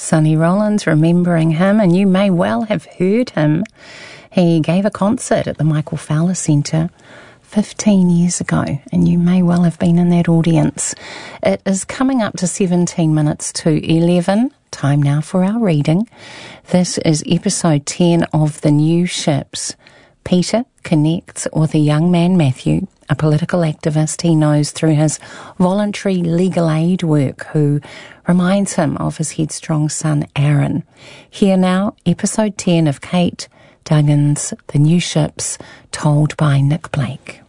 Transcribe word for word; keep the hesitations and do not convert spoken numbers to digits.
Sonny Rollins, remembering him, and you may well have heard him. He gave a concert at the Michael Fowler Centre fifteen years ago, and you may well have been in that audience. It is coming up to seventeen minutes to eleven. Time now for our reading. This is episode ten of The New Ships. Peter connects with a young man, Matthew, a political activist he knows through his voluntary legal aid work, who reminds him of his headstrong son, Aaron. Here now, episode ten of Kate Duggan's The New Ships, told by Nick Blake.